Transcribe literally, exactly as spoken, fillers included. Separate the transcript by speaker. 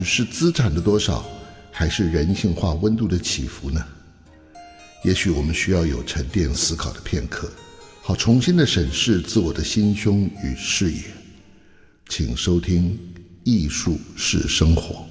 Speaker 1: 是资产的多少，还是人性化温度的起伏呢？也许我们需要有沉淀思考的片刻，好重新的审视自我的心胸与视野。请收听艺术是生活。